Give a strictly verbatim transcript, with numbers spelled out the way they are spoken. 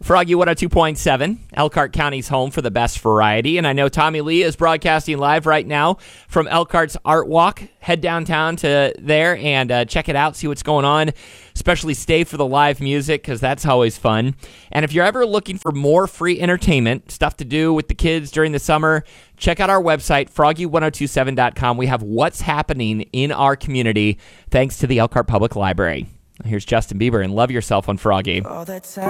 Froggy one oh two point seven, Elkhart County's home for the best variety. And I know Tommy Lee is broadcasting live right now from Elkhart's Art Walk. Head downtown to there and uh, check it out, see what's going on. Especially stay for the live music because that's always fun. And if you're ever looking for more free entertainment, stuff to do with the kids during the summer, check out our website, froggy ten twenty-seven dot com. We have what's happening in our community thanks to the Elkhart Public Library. Here's Justin Bieber and Love Yourself on Froggy.